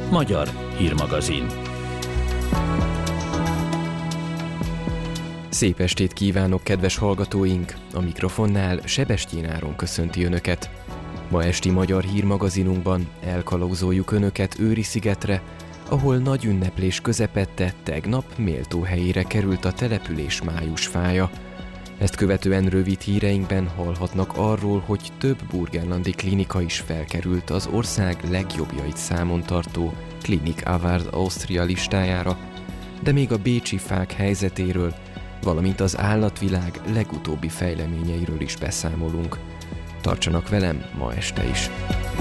Magyar hírmagazin. Szép estét kívánok, kedves hallgatóink! A mikrofonnál Sebestyén Áron köszönti Önöket. Ma esti Magyar hírmagazinunkban elkalauzoljuk Önöket Őri-szigetre, ahol nagy ünneplés közepette tegnap méltó helyére került a település májusfája. Ezt követően rövid híreinkben hallhatnak arról, hogy több burgenlandi klinika is felkerült az ország legjobbjait számon tartó Klinik Award Austria listájára, de még a bécsi fák helyzetéről, valamint az állatvilág legutóbbi fejleményeiről is beszámolunk. Tartsanak velem ma este is!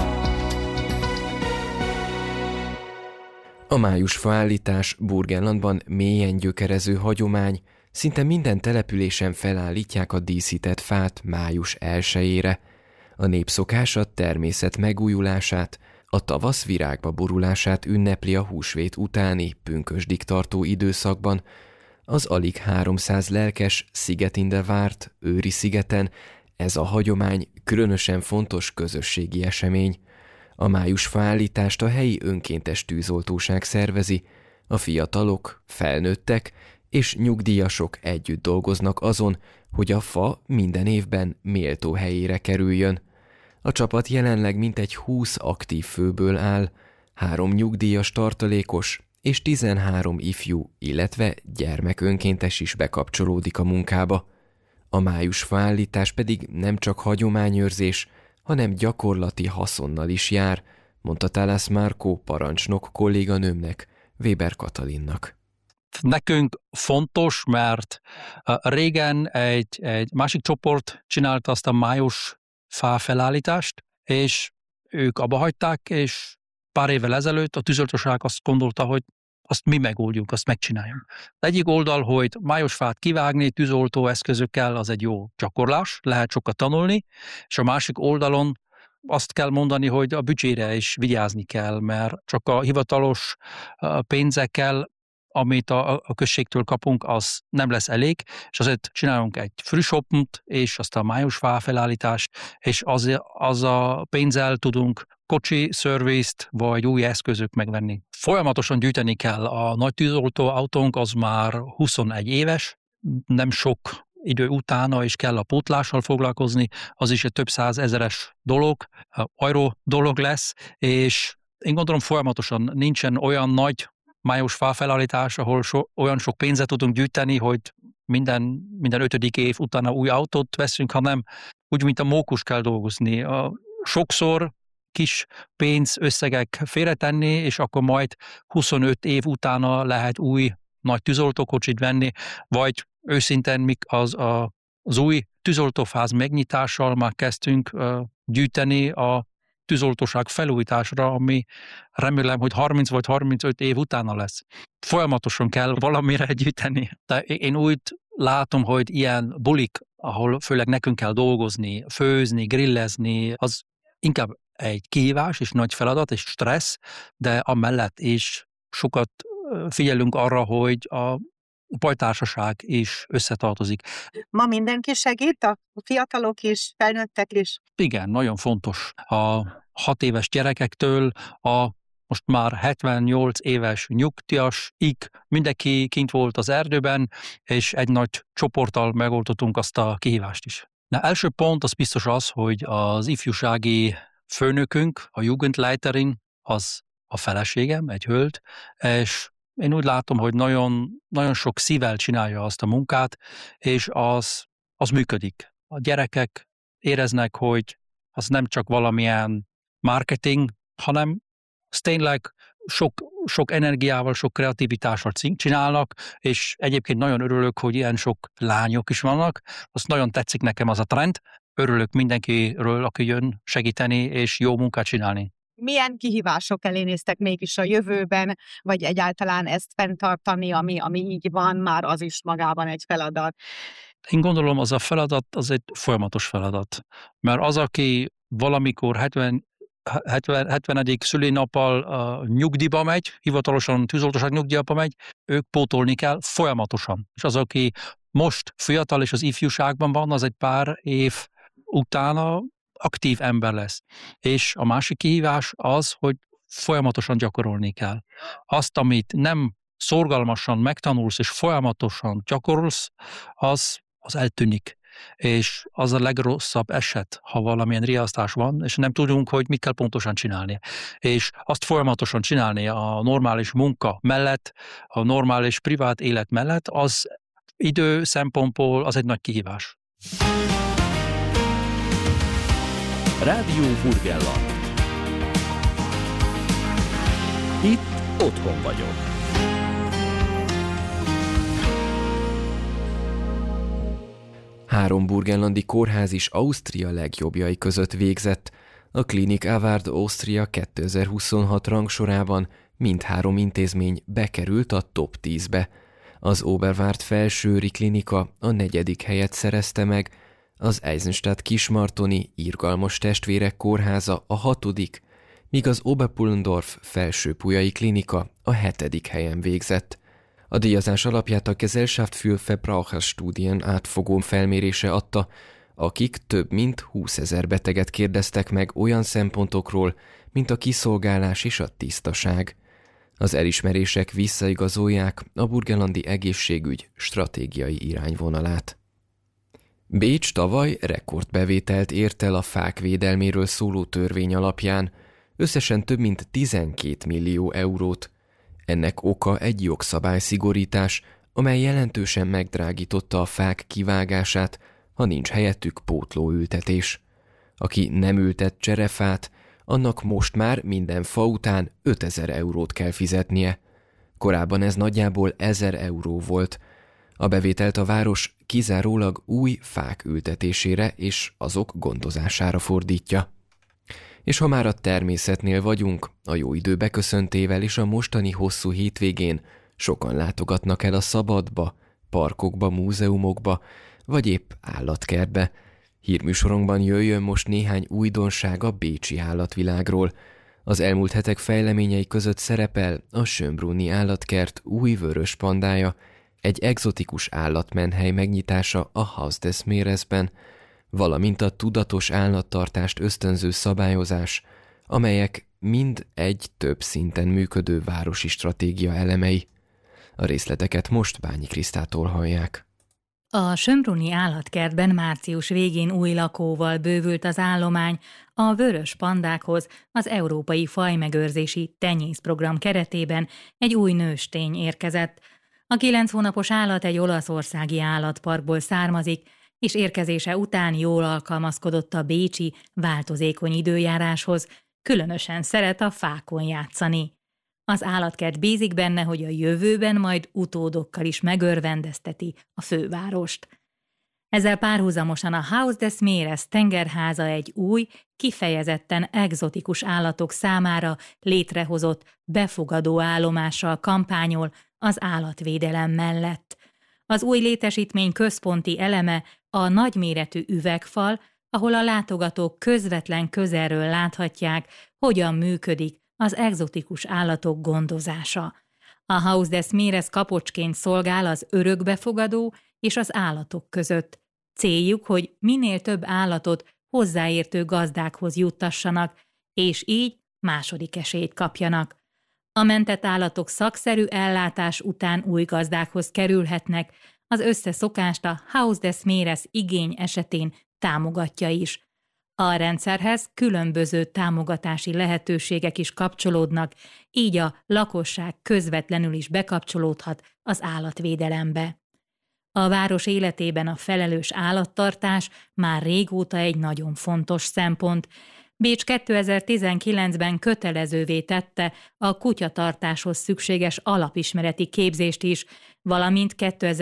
A májusfa állítás Burgenlandban mélyen gyökerező hagyomány, szinte minden településen felállítják a díszített fát május 1-ére. A népszokás a természet megújulását, a tavasz virágba borulását ünnepli a húsvét utáni, pünkösdig tartó időszakban. Az alig 300 lelkes Szigetinde-várt Őri-szigeten ez a hagyomány különösen fontos közösségi esemény. A májusfa állítást a helyi önkéntes tűzoltóság szervezi, a fiatalok, felnőttek és nyugdíjasok együtt dolgoznak azon, hogy a fa minden évben méltó helyére kerüljön. A csapat jelenleg mintegy 20 aktív főből áll, 3 nyugdíjas tartalékos és 13 ifjú, illetve gyermek önkéntes is bekapcsolódik a munkába. A májusfa állítás pedig nem csak hagyományőrzés, hanem gyakorlati haszonnal is jár, mondta Talász Márkó parancsnok kolléganőmnek, Weber Katalinnak. Nekünk fontos, mert régen egy másik csoport csinálta azt a május fa felállítást, és ők abba hagyták, és pár évvel ezelőtt a tűzoltóság azt gondolta, hogy azt mi megoldjuk, azt megcsináljuk. Az egyik oldal, hogy májusfát kivágni tűzoltó eszközökkel, az egy jó gyakorlás, lehet sokat tanulni, és a másik oldalon azt kell mondani, hogy a büdzsére is vigyázni kell, mert csak a hivatalos pénzekkel, amit a községtől kapunk, az nem lesz elég, és azért csinálunk egy frühshoppot, és azt a májusfa felállítást, és az a pénzzel tudunk kocsi, szervizt, vagy új eszközök megvenni. Folyamatosan gyűjteni kell. A nagy tűzoltó autónk az már 21 éves, nem sok idő utána is kell a pótlással foglalkozni, az is egy több százezeres dolog, euró dolog lesz, és én gondolom folyamatosan nincsen olyan nagy májusfa felállítás, ahol olyan sok pénzet tudunk gyűjteni, hogy minden 5. év utána új autót veszünk, hanem úgy, mint a mókus kell dolgozni. Sokszor kis pénzösszegek félretenni, és akkor majd 25 év utána lehet új nagy tűzoltókocsit venni, vagy őszintén az új tűzoltófáz megnyitással már kezdtünk gyűjteni a tűzoltóság felújításra, ami remélem, hogy 30 vagy 35 év utána lesz. Folyamatosan kell valamire gyűjteni. De én úgy látom, hogy ilyen bulik, ahol főleg nekünk kell dolgozni, főzni, grillezni, az inkább egy kihívás és nagy feladat és stressz, de amellett is sokat figyelünk arra, hogy a pajtársaság is összetartozik. Ma mindenki segít, a fiatalok is, felnőttek is? Igen, nagyon fontos. A 6 éves gyerekektől most már 78 éves nyugdíjasig mindenki kint volt az erdőben, és egy nagy csoporttal megoldottunk azt a kihívást is. De első pont az biztos az, hogy az ifjúsági főnökünk, a Jugendleiterin, az a feleségem, egy hölgy, és én úgy látom, hogy nagyon, nagyon sok szívvel csinálja azt a munkát, és az működik. A gyerekek éreznek, hogy az nem csak valamilyen marketing, hanem tényleg sok energiával, sok kreativitással csinálnak, és egyébként nagyon örülök, hogy ilyen sok lányok is vannak. Azt nagyon tetszik nekem az a trend. Örülök mindenkiről, aki jön segíteni és jó munkát csinálni. Milyen kihívások elé néztek mégis a jövőben, vagy egyáltalán ezt fenntartani, ami így van, már az is magában egy feladat? Én gondolom, az a feladat, az egy folyamatos feladat. Mert az, aki valamikor 70. szülinappal nyugdíjba megy, hivatalosan tűzoltóság nyugdíjba megy, ők pótolni kell folyamatosan. És az, aki most fiatal és az ifjúságban van, az egy pár év utána aktív ember lesz. És a másik kihívás az, hogy folyamatosan gyakorolni kell. Azt, amit nem szorgalmasan megtanulsz és folyamatosan gyakorolsz, az eltűnik. És az a legrosszabb eset, ha valamilyen riasztás van, és nem tudunk, hogy mit kell pontosan csinálni. És azt folyamatosan csinálni a normális munka mellett, a normális privát élet mellett, az idő szempontból az egy nagy kihívás. Rádió Burgenland. Itt otthon vagyok. Három burgenlandi kórház is Ausztria legjobbjai között végzett. A Klinik Award Austria 2026 rangsorában mindhárom intézmény bekerült a top 10-be. Az Oberwart Felsőri Klinika a 4. helyet szerezte meg, az Eisenstadt Kismartoni Irgalmos Testvérek Kórháza a 6., míg az Oberpullendorf Felsőpujai Klinika a 7. helyen végzett. A díjazás alapját a Gesellschaft für Verbraucherstudien átfogó felmérése adta, akik több mint 20 000 beteget kérdeztek meg olyan szempontokról, mint a kiszolgálás és a tisztaság. Az elismerések visszaigazolják a burgenlandi egészségügy stratégiai irányvonalát. Bécs tavaly rekordbevételt ért el a fák védelméről szóló törvény alapján, összesen több mint 12 millió eurót. Ennek oka egy jogszabályszigorítás, amely jelentősen megdrágította a fák kivágását, ha nincs helyettük pótlóültetés. Aki nem ültet cserefát, annak most már minden fa után 5000 eurót kell fizetnie. Korábban ez nagyjából 1000 euró volt. A bevételt a város kizárólag új fák ültetésére és azok gondozására fordítja. És ha már a természetnél vagyunk, a jó idő beköszöntével és a mostani hosszú hétvégén sokan látogatnak el a szabadba, parkokba, múzeumokba, vagy épp állatkertbe. Hírműsorunkban jöjjön most néhány újdonság a bécsi állatvilágról. Az elmúlt hetek fejleményei között szerepel a Schönbrunni állatkert új vörös pandája, egy egzotikus állatmenhely megnyitása a Haus des Meeresben, valamint a tudatos állattartást ösztönző szabályozás, amelyek mind egy több szinten működő városi stratégia elemei. A részleteket most Bányi Krisztától hallják. A Schönbrunni állatkertben március végén új lakóval bővült az állomány a vörös pandákhoz az Európai Fajmegőrzési Tenyészprogram keretében egy új nőstény érkezett. A 9 hónapos állat egy olaszországi állatparkból származik, és érkezése után jól alkalmazkodott a bécsi változékony időjáráshoz, különösen szeret a fákon játszani. Az állatkert bízik benne, hogy a jövőben majd utódokkal is megörvendezteti a fővárost. Ezzel párhuzamosan a Haus des Meeres tengerháza egy új, kifejezetten egzotikus állatok számára létrehozott befogadó állomással kampányol az állatvédelem mellett. Az új létesítmény központi eleme a nagyméretű üvegfal, ahol a látogatók közvetlen közelről láthatják, hogyan működik az egzotikus állatok gondozása. A Haus des Meeres kapocsként szolgál az örökbefogadó és az állatok között. Céljuk, hogy minél több állatot hozzáértő gazdákhoz juttassanak, és így második esélyt kapjanak. A mentett állatok szakszerű ellátás után új gazdákhoz kerülhetnek, az összeszokást a Haus des Meeres igény esetén támogatja is. A rendszerhez különböző támogatási lehetőségek is kapcsolódnak, így a lakosság közvetlenül is bekapcsolódhat az állatvédelembe. A város életében a felelős állattartás már régóta egy nagyon fontos szempont. Bécs 2019-ben kötelezővé tette a kutyatartáshoz szükséges alapismereti képzést is, valamint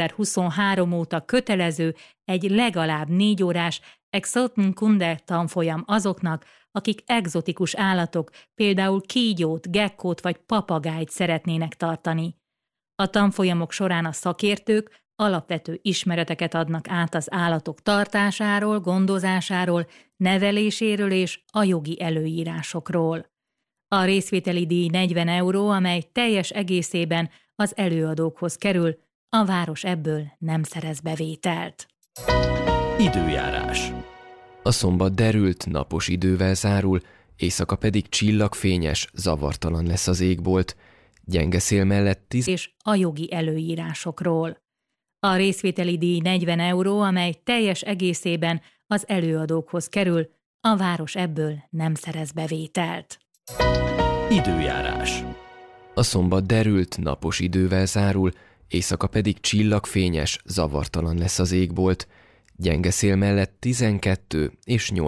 2023 óta kötelező egy legalább 4 órás Exotenkunde tanfolyam azoknak, akik egzotikus állatok, például kígyót, gekkót vagy papagájt szeretnének tartani. A tanfolyamok során a szakértők alapvető ismereteket adnak át az állatok tartásáról, gondozásáról, neveléséről és a jogi előírásokról. A részvételi díj 40 euró, amely teljes egészében az előadókhoz kerül, a város ebből nem szerez bevételt. Időjárás. A szombat derült, napos idővel zárul, éjszaka pedig csillagfényes, zavartalan lesz az égbolt, gyenge szél mellett és a jogi előírásokról. A részvételi díj 40 euró, amely teljes egészében az előadókhoz kerül, a város ebből nem szerez bevételt. Időjárás. A szombat derült, napos idővel zárul, éjszaka pedig csillagfényes, zavartalan lesz az égbolt, gyenge szél mellett 12 és 8